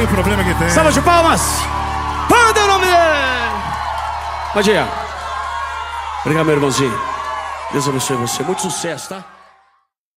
o problema que tem. Salva de palmas. Panda é o nome dele. Bom dia. Obrigado, meu irmãozinho. Deus abençoe você. Muito sucesso, tá?